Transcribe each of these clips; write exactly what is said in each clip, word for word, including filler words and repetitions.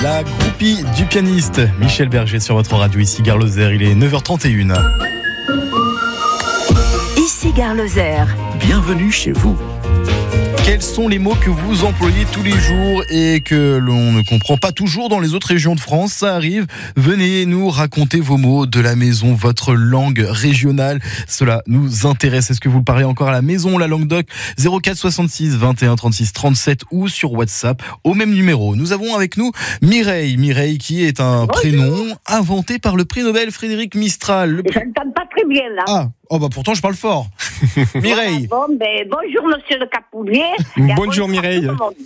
La groupie du pianiste Michel Berger sur votre radio, ici Gare Lozère, il est neuf heures trente et une. Ici Gare Lozère. Bienvenue chez vous. Quels sont les mots que vous employez tous les jours et que l'on ne comprend pas toujours dans les autres régions de France? Ça arrive. Venez nous raconter vos mots de la maison, votre langue régionale. Cela nous intéresse. Est-ce que vous le parlez encore à la maison, la langue doc? zéro quatre soixante-six vingt et un trente-six trente-sept ou sur WhatsApp au même numéro. Nous avons avec nous Mireille. Mireille qui est un Bonjour. prénom inventé par le prix Nobel Frédéric Mistral. Le... Je n'entends pas très bien là. Ah, oh bah pourtant je parle fort. Mireille. Voilà, bon, ben, bonjour monsieur le Capoulier. Bonjour Mireille.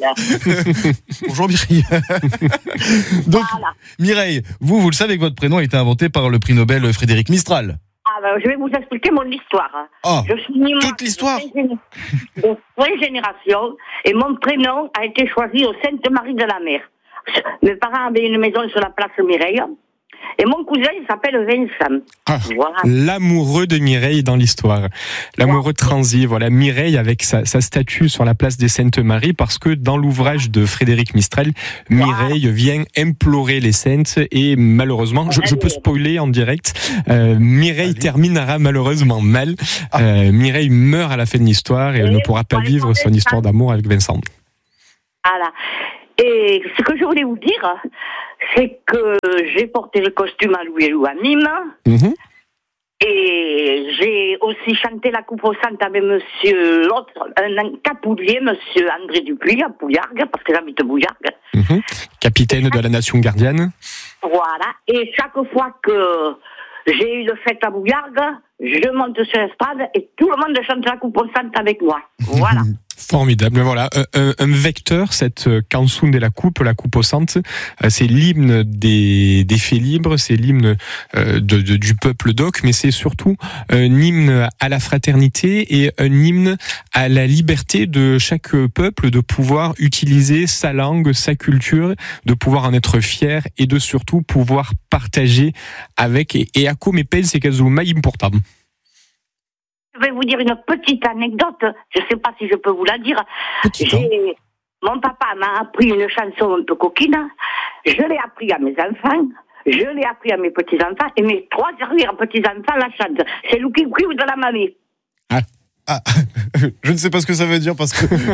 Bonjour Mireille. Donc voilà. Mireille, vous, vous le savez que votre prénom a été inventé par le prix Nobel Frédéric Mistral. Ah ben, je vais vous expliquer mon histoire. Oh, je suis née toute l'histoire de trois générations et mon prénom a été choisi au Sainte-Marie de la Mer. Mes parents avaient une maison sur la place Mireille. Et mon cousin, il s'appelle Vincent. Ah, voilà. L'amoureux de Mireille dans l'histoire. L'amoureux wow. transi. Voilà, Mireille avec sa, sa statue sur la place des Saintes-Maries, parce que dans l'ouvrage de Frédéric Mistral, Mireille wow. vient implorer les saintes et malheureusement, je, je peux spoiler en direct, euh, Mireille Allez. terminera malheureusement mal. Ah. Euh, Mireille meurt à la fin de l'histoire et, et elle ne pourra pas vivre son histoire d'amour avec Vincent. Voilà. Et ce que je voulais vous dire, c'est que j'ai porté le costume à Louis Lou à Nîmes. Mmh. Et j'ai aussi chanté la coupe au centre avec monsieur, l'autre, un capoulier, monsieur André Dupuis, à Bouillargues, parce que j'habite Bouillargues. Mmh. Capitaine de la nation gardienne. Voilà. Et chaque fois que j'ai eu de fête à Bouillargues, je monte sur l'estrade et tout le monde chante la coupe au centre avec moi. Voilà. Formidable, voilà, un, un vecteur, cette cançon de la coupe, la coupe au centre, c'est l'hymne des, des faits libres, c'est l'hymne de, de, du peuple d'Oc, mais c'est surtout un hymne à la fraternité et un hymne à la liberté de chaque peuple de pouvoir utiliser sa langue, sa culture, de pouvoir en être fier et de surtout pouvoir partager avec et, et à comme epel c'est quelque chose important. Je vais vous dire une petite anecdote, je ne sais pas si je peux vous la dire. J'ai... Mon papa m'a appris une chanson un peu coquine, je l'ai appris à mes enfants, je l'ai appris à mes petits-enfants, et mes trois arrière-petits-enfants la chantent. C'est Louki ou de la mamie. Ah. Ah, je ne sais pas ce que ça veut dire parce que... Je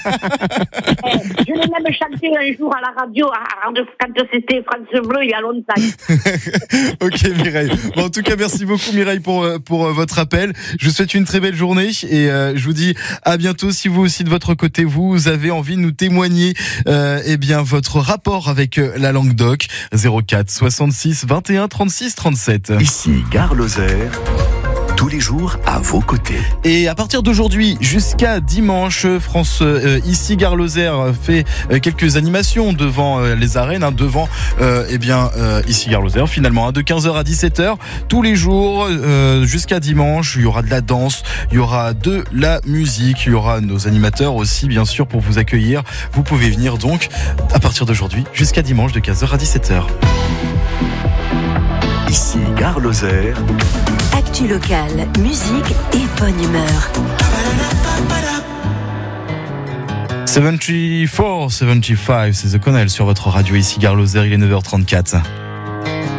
l'ai même chanté un jour à la radio quand c'était France Bleu il y a longtemps. Ok Mireille. Bon, en tout cas merci beaucoup Mireille pour, pour votre appel. Je vous souhaite une très belle journée et euh, je vous dis à bientôt. Si vous aussi de votre côté vous avez envie de nous témoigner euh, eh bien, votre rapport avec la langue doc, zéro quatre soixante-six vingt et un trente-six trente-sept. Ici Gare Lozère. Tous les jours à vos côtés. Et à partir d'aujourd'hui jusqu'à dimanche, France euh, ici Gare Lozère fait euh, quelques animations devant euh, les arènes, hein, devant euh, eh bien euh, ici Gare Lozère finalement, hein, de quinze heures à dix-sept heures tous les jours euh, jusqu'à dimanche. Il y aura de la danse, il y aura de la musique, il y aura nos animateurs aussi bien sûr pour vous accueillir. Vous pouvez venir donc à partir d'aujourd'hui jusqu'à dimanche de quinze heures à dix-sept heures. Ici Gare Lozère. Actu locale, musique et bonne humeur. soixante-quatre, soixante-quinze, c'est The Connell sur votre radio ici Gare Lozère, il est neuf heures trente-quatre.